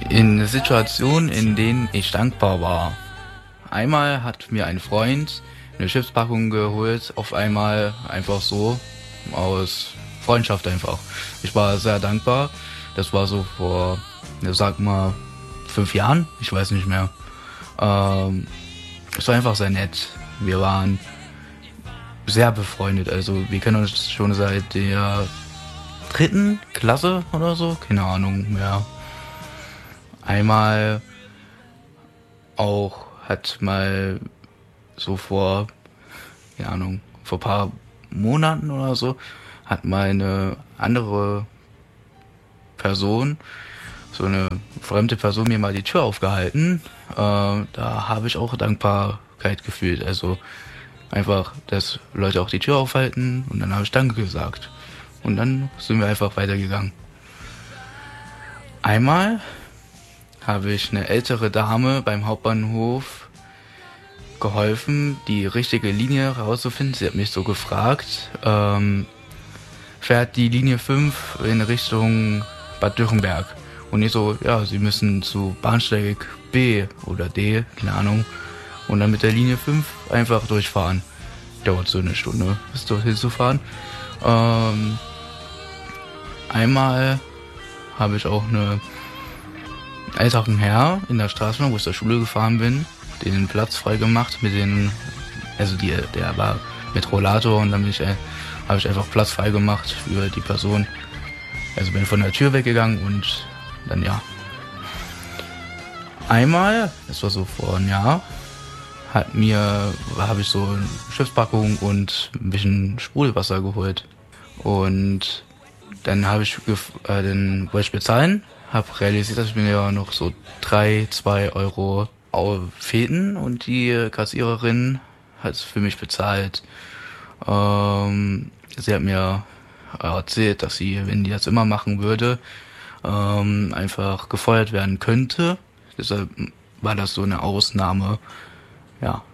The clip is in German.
In Situationen, in denen ich dankbar war. Einmal hat mir ein Freund eine Chipspackung geholt, auf einmal einfach so, aus Freundschaft einfach. Ich war sehr dankbar. Das war so vor, sag mal, 5 Jahren, ich weiß nicht mehr. Es war einfach sehr nett. Wir waren sehr befreundet, also wir kennen uns schon seit der 3. Klasse oder so, keine Ahnung mehr. Einmal auch hat mal so vor, keine Ahnung, vor ein paar Monaten oder so, hat mal eine andere Person, so eine fremde Person mir mal die Tür aufgehalten. Da habe ich auch Dankbarkeit gefühlt. Also einfach, dass Leute auch die Tür aufhalten und dann habe ich Danke gesagt. Und dann sind wir einfach weitergegangen. Einmal habe ich eine ältere Dame beim Hauptbahnhof geholfen, die richtige Linie herauszufinden. Sie hat mich so gefragt, fährt die Linie 5 in Richtung Bad Dürrenberg? Und ich so, ja, Sie müssen zu Bahnsteig B oder D, keine Ahnung. Und dann mit der Linie 5 einfach durchfahren. Dauert so eine Stunde, bis dorthin zu fahren. Einmal habe ich auch einen älteren Herr in der Straßenbahn, wo ich zur Schule gefahren bin, den Platz frei gemacht mit den, also der war mit Rollator und dann habe ich einfach Platz frei gemacht für die Person. Also bin von der Tür weggegangen und dann ja. Einmal, das war so vor einem Jahr, habe ich so eine Schiffspackung und ein bisschen Sprudelwasser geholt. Und dann dann wollte ich bezahlen, habe realisiert, dass ich mir ja noch so 2 Euro fehlten und die Kassiererin hat es für mich bezahlt. Sie hat mir erzählt, dass sie, wenn die das immer machen würde, einfach gefeuert werden könnte. Deshalb war das so eine Ausnahme. Ja.